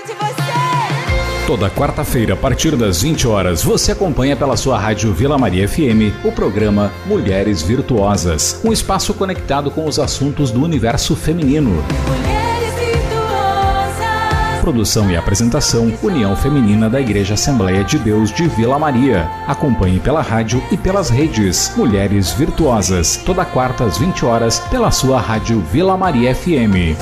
de você. Toda quarta-feira, a partir das 20 horas, você acompanha pela sua rádio Vila Maria FM o programa Mulheres Virtuosas, um espaço conectado com os assuntos do universo feminino. Mulheres virtuosas. Produção e apresentação, União Feminina da Igreja Assembleia de Deus de Vila Maria. Acompanhe pela rádio e pelas redes. Mulheres Virtuosas, toda quarta às 20 horas, pela sua rádio Vila Maria FM.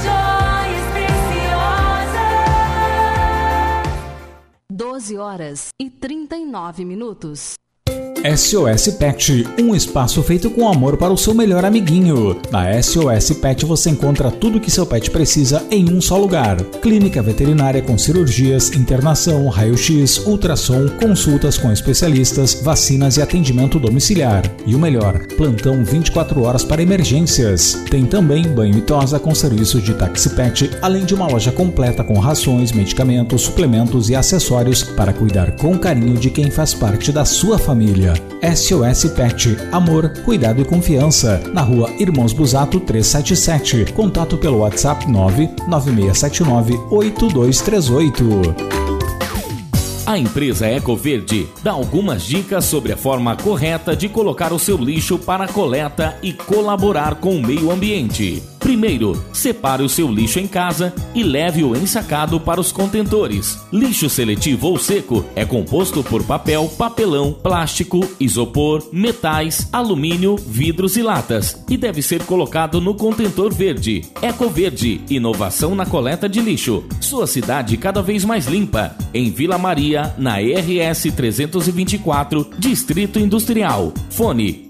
12h39. SOS Pet, um espaço feito com amor para o seu melhor amiguinho. Na SOS Pet você encontra tudo que seu pet precisa em um só lugar. Clínica veterinária com cirurgias, internação, raio-x, ultrassom, consultas com especialistas, vacinas e atendimento domiciliar. E o melhor, plantão 24 horas para emergências. Tem também banho e tosa com serviço de táxi pet, além de uma loja completa com rações, medicamentos, suplementos e acessórios para cuidar com carinho de quem faz parte da sua família. SOS Pet, amor, cuidado e confiança. Na rua Irmãos Busato 377. Contato pelo WhatsApp 996798238. A empresa Ecoverde dá algumas dicas sobre a forma correta de colocar o seu lixo para coleta e colaborar com o meio ambiente. Primeiro, separe o seu lixo em casa e leve-o ensacado para os contentores. Lixo seletivo ou seco é composto por papel, papelão, plástico, isopor, metais, alumínio, vidros e latas e deve ser colocado no contentor verde. Ecoverde, inovação na coleta de lixo. Sua cidade cada vez mais limpa. Em Vila Maria, na RS 324, Distrito Industrial. Fone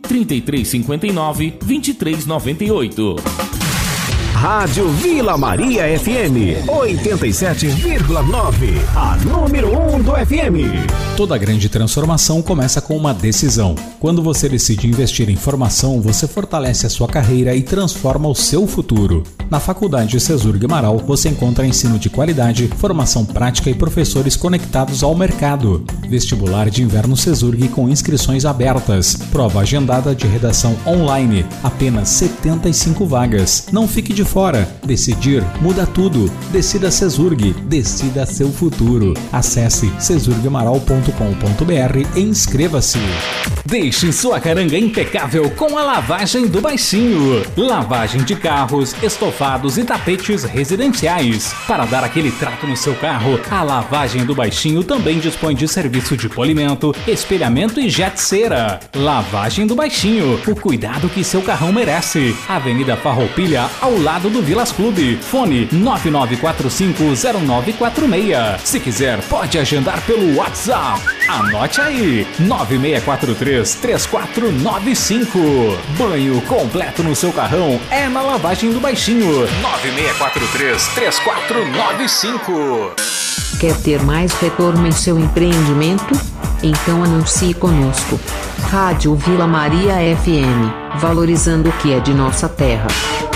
3359-2398. Rádio Vila Maria FM 87,9, a número 1 do FM. Toda grande transformação começa com uma decisão. Quando você decide investir em formação, você fortalece a sua carreira e transforma o seu futuro. Na Faculdade Cesurg Amaral, você encontra ensino de qualidade, formação prática e professores conectados ao mercado. Vestibular de inverno Cesurg com inscrições abertas. Prova agendada de redação online. Apenas 75 vagas. Não fique de fora. Decidir muda tudo. Decida Cesurg. Decida seu futuro. Acesse cesurgamaral.com.br e inscreva-se. Deixe sua caranga impecável com a lavagem do Baixinho. Lavagem de carros, estofados e tapetes residenciais. Para dar aquele trato no seu carro, a Lavagem do Baixinho também dispõe de serviço de polimento, espelhamento e jet cera. Lavagem do Baixinho, o cuidado que seu carrão merece. Avenida Farroupilha, ao lado do Vilas Clube. Fone 99450946. Se quiser, pode agendar pelo WhatsApp. Anote aí, 9643-3495. Banho completo no seu carrão é na Lavagem do Baixinho. 9643-3495. Quer ter mais retorno em seu empreendimento? Então anuncie conosco. Rádio Vila Maria FM, valorizando o que é de nossa terra.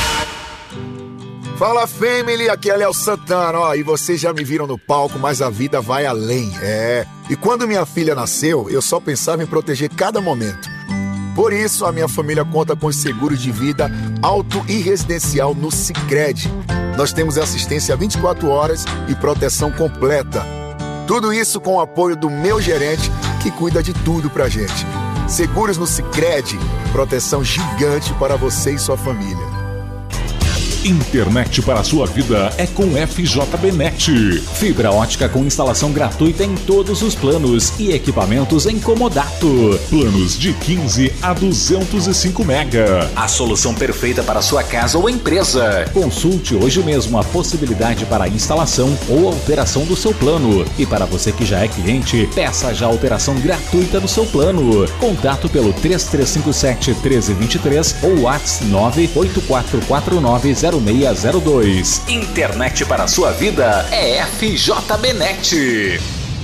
Fala, family, aqui é Léo Santana, ó, e vocês já me viram no palco, mas a vida vai além, E quando minha filha nasceu, eu só pensava em proteger cada momento. Por isso, a minha família conta com seguros de vida auto e residencial no Sicredi. Nós temos assistência 24 horas e proteção completa. Tudo isso com o apoio do meu gerente, que cuida de tudo pra gente. Seguros no Sicredi, proteção gigante para você e sua família. Internet para a sua vida é com FJBnet. Fibra ótica com instalação gratuita em todos os planos e equipamentos em comodato. Planos de 15 a 205 mega. A solução perfeita para sua casa ou empresa. Consulte hoje mesmo a possibilidade para a instalação ou alteração do seu plano. E para você que já é cliente, peça já a alteração gratuita do seu plano. Contato pelo 3357-1323 ou WhatsApp 984490602. Internet para a sua vida é FJBnet.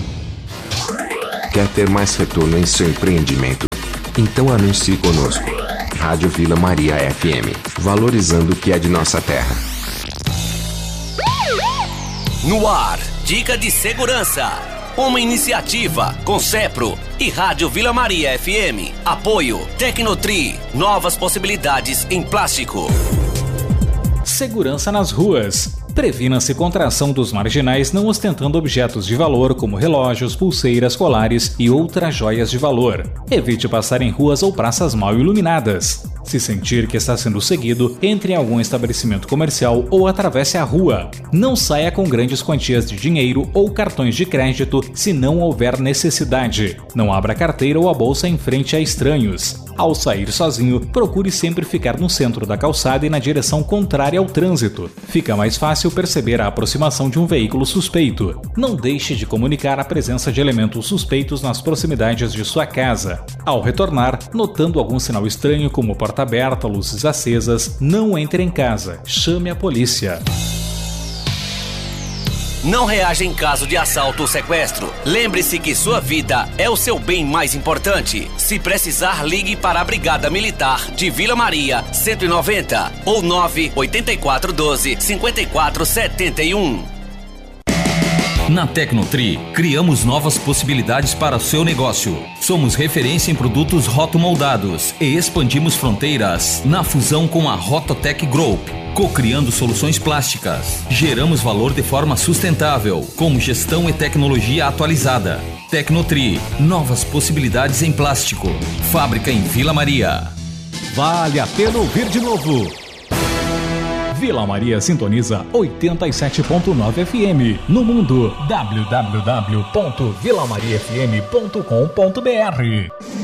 Quer ter mais retorno em seu empreendimento? Então anuncie conosco. Rádio Vila Maria FM, valorizando o que é de nossa terra. No ar, dica de segurança. Uma iniciativa com Cepro e Rádio Vila Maria FM. Apoio Tecnotri, novas possibilidades em plástico. Segurança nas ruas. Previna-se contra a ação dos marginais não ostentando objetos de valor como relógios, pulseiras, colares e outras joias de valor. Evite passar em ruas ou praças mal iluminadas. Se sentir que está sendo seguido, entre em algum estabelecimento comercial ou atravesse a rua. Não saia com grandes quantias de dinheiro ou cartões de crédito se não houver necessidade. Não abra a carteira ou a bolsa em frente a estranhos. Ao sair sozinho, procure sempre ficar no centro da calçada e na direção contrária ao trânsito. Fica mais fácil perceber a aproximação de um veículo suspeito. Não deixe de comunicar a presença de elementos suspeitos nas proximidades de sua casa. Ao retornar, notando algum sinal estranho como porta aberta, luzes acesas, não entre em casa. Chame a polícia. Não reaja em caso de assalto ou sequestro. Lembre-se que sua vida é o seu bem mais importante. Se precisar, ligue para a Brigada Militar de Vila Maria 190 ou 98412 5471. Na Tecnotri, criamos novas possibilidades para o seu negócio. Somos referência em produtos rotomoldados e expandimos fronteiras na fusão com a Rototec Group, co-criando soluções plásticas. Geramos valor de forma sustentável, com gestão e tecnologia atualizada. Tecnotri, novas possibilidades em plástico. Fábrica em Vila Maria. Vale a pena ouvir de novo. Vila Maria sintoniza 87.9 FM. No mundo, www.vilamariafm.com.br.